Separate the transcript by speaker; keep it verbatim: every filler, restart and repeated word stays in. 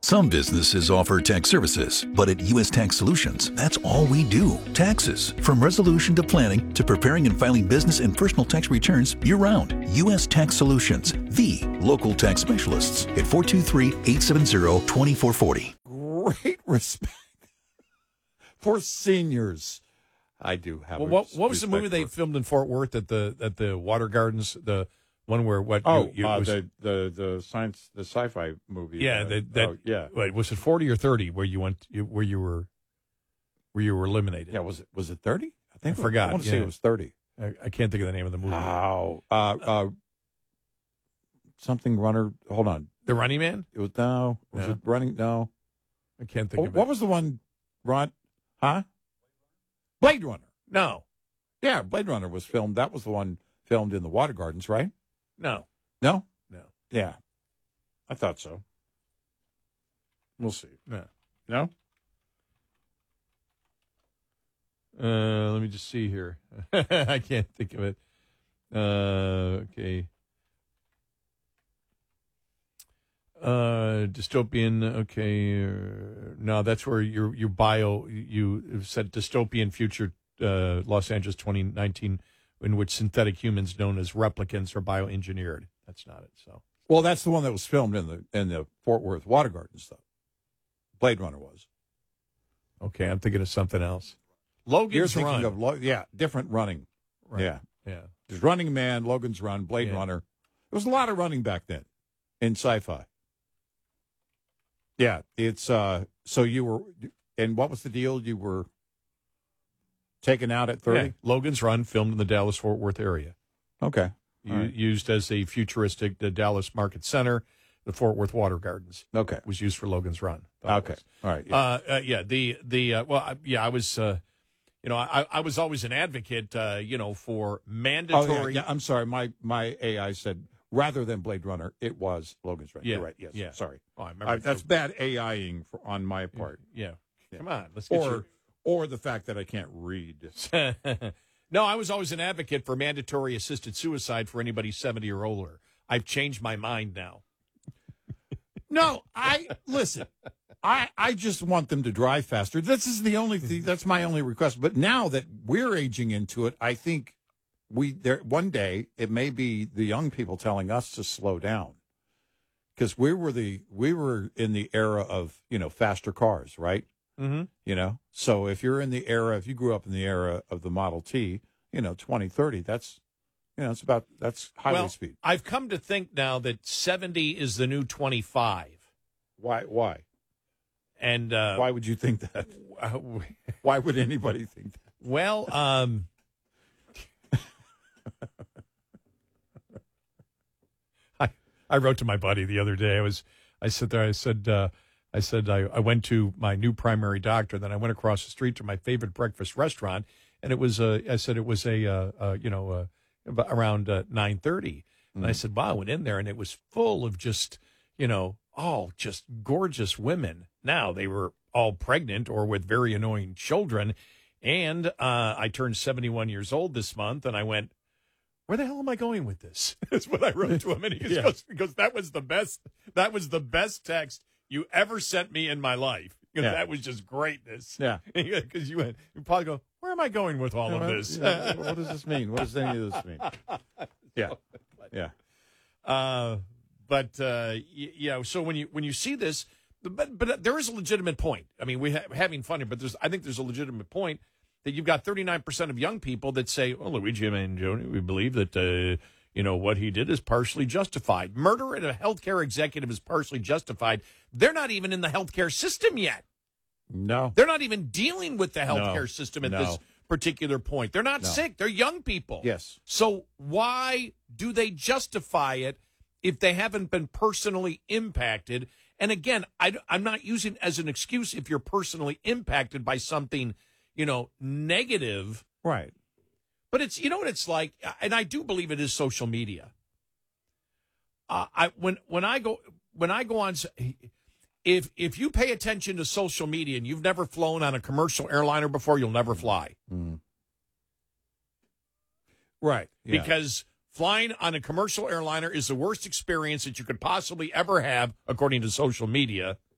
Speaker 1: Some businesses offer tax services, but at U S Tax Solutions, that's all we do. Taxes. From resolution to planning to preparing and filing business and personal tax returns year-round. U S Tax Solutions, the local tax specialists at four two three, eight seven zero, two four four zero.
Speaker 2: Great respect for seniors. I do have.
Speaker 3: Well,
Speaker 2: a
Speaker 3: what what was the movie
Speaker 2: respect
Speaker 3: they
Speaker 2: for-
Speaker 3: filmed in Fort Worth at the at the Water Gardens? The one where what?
Speaker 2: Oh,
Speaker 3: you, you,
Speaker 2: uh,
Speaker 3: was,
Speaker 2: the the the science the sci-fi movie.
Speaker 3: yeah,
Speaker 2: uh,
Speaker 3: that that
Speaker 2: oh, yeah.
Speaker 3: Wait, was it forty or thirty where you went? You, where you were? Where you were eliminated?
Speaker 2: Yeah, was it was it thirty? I think
Speaker 3: I forgot,
Speaker 2: I want to say
Speaker 3: yeah.
Speaker 2: it was thirty.
Speaker 3: I, I can't think of the name of the movie.
Speaker 2: Wow. Uh, uh, something runner. Hold on.
Speaker 3: The Running Man?
Speaker 2: It was no. Was
Speaker 3: No.
Speaker 2: it running? No.
Speaker 3: I can't think
Speaker 2: Oh,
Speaker 3: of
Speaker 2: what
Speaker 3: it.
Speaker 2: was the one? Run? Huh? Blade Runner.
Speaker 3: No,
Speaker 2: Yeah, Blade Runner was filmed. That was the one filmed in the Water Gardens, right?
Speaker 3: no,
Speaker 2: No.
Speaker 3: no,
Speaker 2: Yeah, I thought so. We'll see.
Speaker 3: no.
Speaker 2: No.
Speaker 3: Uh, let me just see here. I can't think of it. Uh, okay. Uh, dystopian. Okay. Uh, no, that's where your your bio you said dystopian future. Uh, Los Angeles twenty nineteen, in which synthetic humans known as replicants are bioengineered. That's not it. So
Speaker 2: Well, that's the one that was filmed in the in the Fort Worth Water Gardens, though. Blade Runner was.
Speaker 3: okay, I'm thinking of something else. Logan's
Speaker 2: You're thinking
Speaker 3: Run.
Speaker 2: of Lo- yeah, different running.
Speaker 3: Right.
Speaker 2: Yeah,
Speaker 3: Yeah.
Speaker 2: there's Running Man, Logan's Run, Blade
Speaker 3: Yeah.
Speaker 2: Runner. There was a lot of running back then in sci-fi. Yeah, it's uh. So you were, and what was the deal? You were taken out at thirty.
Speaker 3: Yeah. Logan's Run, filmed in the Dallas Fort Worth area.
Speaker 2: Okay.
Speaker 3: U-
Speaker 2: All right.
Speaker 3: Used as a futuristic the Dallas Market Center, the Fort Worth Water Gardens
Speaker 2: Okay.
Speaker 3: was used for Logan's Run. Thought it
Speaker 2: Okay.
Speaker 3: was.
Speaker 2: All right. Yeah.
Speaker 3: Uh, uh, yeah. The the uh, well, I, yeah. I was, uh, you know, I I was always an advocate, uh, you know, for
Speaker 2: Oh,
Speaker 3: mandatory.
Speaker 2: yeah, yeah, I'm sorry. My my A I said rather than Blade Runner, it was Logan's Run.
Speaker 3: Yeah,
Speaker 2: You're right. Yes.
Speaker 3: yeah.
Speaker 2: Sorry.
Speaker 3: Oh, I remember
Speaker 2: Uh, that's bad AIing for, on my part.
Speaker 3: Yeah.
Speaker 2: Yeah.
Speaker 3: Come on, let's get
Speaker 2: Or or the fact that I can't read.
Speaker 3: your. No, I was always an advocate for mandatory assisted suicide for anybody seventy or older. I've changed my mind now.
Speaker 2: No, I listen. I I just want them to drive faster. This is the only thing. That's my only request. But now that we're aging into it, I think we there one day it may be the young people telling us to slow down because we were the we were in the era of you know faster cars, right?
Speaker 3: Mm-hmm.
Speaker 2: You know, so if you're in the era, if you grew up in the era of the Model T, you know, twenty thirty, that's you know, it's about that's highway
Speaker 3: Well,
Speaker 2: speed.
Speaker 3: I've come to think now that seventy is the new twenty-five.
Speaker 2: Why? Why?
Speaker 3: And uh,
Speaker 2: Why would you think that? Why would anybody think that?
Speaker 3: well, um, I I wrote to my buddy the other day. I was I said there. I said uh, I said I, I went to my new primary doctor. Then I went across the street to my favorite breakfast restaurant, and it was uh, I said it was a uh, uh, you know uh, about around uh, nine thirty, and I said, wow, I went in there and it was full of just you know all just gorgeous women. Now they were all pregnant or with very annoying children. And uh, I turned seventy-one years old this month, and I went, where the hell am I going with this? That's what I wrote to him, and he
Speaker 2: Yeah.
Speaker 3: goes, because that was the best, that was the best text you ever sent me in my life. Because
Speaker 2: Yeah.
Speaker 3: that was just greatness.
Speaker 2: Yeah.
Speaker 3: Because you went, you probably go, where am I going with all of this?
Speaker 2: Yeah, what does this mean? What does any of this mean? Yeah, yeah.
Speaker 3: Uh, but uh, y- yeah, so when you when you see this, but but there is a legitimate point. I mean, we ha- having fun here, but there's I think there's a legitimate point that you've got thirty-nine percent of young people that say, "Well, Luigi Mangione, we believe that uh, you know what he did is partially justified. Murder at a healthcare executive is partially justified." They're not even in the healthcare system yet.
Speaker 2: No,
Speaker 3: They're not even dealing with the healthcare
Speaker 2: No.
Speaker 3: system at
Speaker 2: No.
Speaker 3: this particular point. They're not
Speaker 2: No.
Speaker 3: sick. They're young people.
Speaker 2: yes,
Speaker 3: So why do they justify it if they haven't been personally impacted? And again, I, am not using it as an excuse if you're personally impacted by something, you know, negative.
Speaker 2: right.
Speaker 3: But it's, you know what it's like, and I do believe it is social media. Uh, I when when I go when I go on, if if you pay attention to social media and you've never flown on a commercial airliner before, you'll never fly.
Speaker 2: Mm. Right, yeah.
Speaker 3: Because flying on a commercial airliner is the worst experience that you could possibly ever have, according to social media.